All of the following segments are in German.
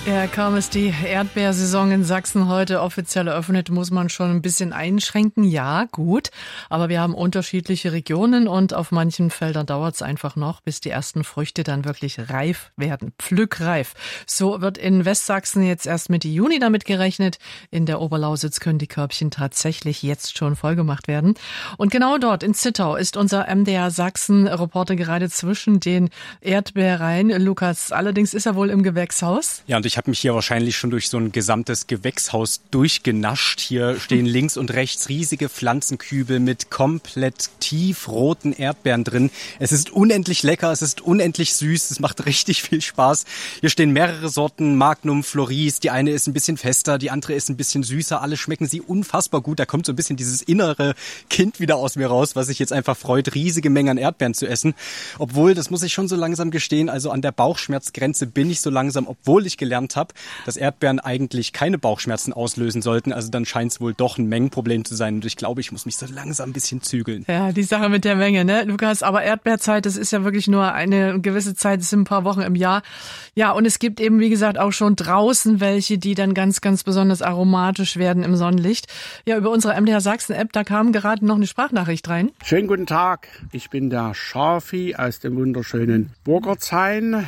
Ja, kaum ist die Erdbeersaison in Sachsen heute offiziell eröffnet, muss man schon ein bisschen einschränken. Ja, gut, aber wir haben unterschiedliche Regionen und auf manchen Feldern dauert es einfach noch, bis die ersten Früchte dann wirklich reif werden, pflückreif. So wird in Westsachsen jetzt erst Mitte Juni damit gerechnet. In der Oberlausitz können die Körbchen tatsächlich jetzt schon vollgemacht werden. Und genau dort in Zittau ist unser MDR Sachsen-Reporter gerade zwischen den Erdbeereien. Lukas, allerdings ist er wohl im Gewächshaus. Ja, und ich habe mich hier wahrscheinlich schon durch so ein gesamtes Gewächshaus durchgenascht. Hier stehen links und rechts riesige Pflanzenkübel mit komplett tiefroten Erdbeeren drin. Es ist unendlich lecker, es ist unendlich süß, es macht richtig viel Spaß. Hier stehen mehrere Sorten, Magnum, Floris. Die eine ist ein bisschen fester, die andere ist ein bisschen süßer. Alle schmecken sie unfassbar gut. Da kommt so ein bisschen dieses innere Kind wieder aus mir raus, was sich jetzt einfach freut, riesige Mengen an Erdbeeren zu essen. Obwohl, das muss ich schon so langsam gestehen, also an der Bauchschmerzgrenze bin ich so langsam, obwohl ich gelernt habe, dass Erdbeeren eigentlich keine Bauchschmerzen auslösen sollten. Also dann scheint es wohl doch ein Mengenproblem zu sein. Und ich glaube, ich muss mich so langsam ein bisschen zügeln. Ja, die Sache mit der Menge, ne, Lukas? Aber Erdbeerzeit, das ist ja wirklich nur eine gewisse Zeit, das sind ein paar Wochen im Jahr. Ja, und es gibt eben, wie gesagt, auch schon draußen welche, die dann ganz, ganz besonders aromatisch werden im Sonnenlicht. Ja, über unsere MDR Sachsen-App, da kam gerade noch eine Sprachnachricht rein. Schönen guten Tag, ich bin der Schafi aus dem wunderschönen Burgertshain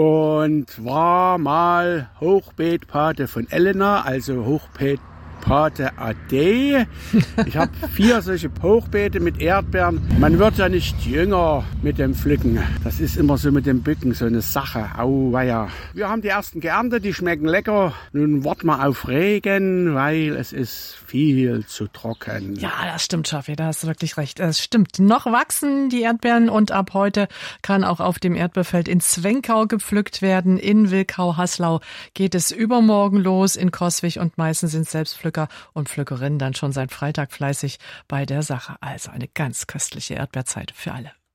und war mal Hochbeetpate von Elena, also Hochbeetpate AD. Ich habe 4 solche Hochbeete mit Erdbeeren. Man wird ja nicht jünger mit dem Pflücken. Das ist immer so mit dem Bücken so eine Sache. Auweia. Wir haben die ersten geerntet, die schmecken lecker. Nun warten wir auf Regen, weil es ist viel zu trocken. Ja, das stimmt, Schaffi, da hast du wirklich recht. Es stimmt. Noch wachsen die Erdbeeren und ab heute kann auch auf dem Erdbeerfeld in Zwenkau gepflückt werden. In Wilkau-Haslau geht es übermorgen los. In Coswig und Meißen sind Selbstpflücker und Pflückerinnen dann schon seit Freitag fleißig bei der Sache. Also eine ganz köstliche Erdbeerzeit für alle.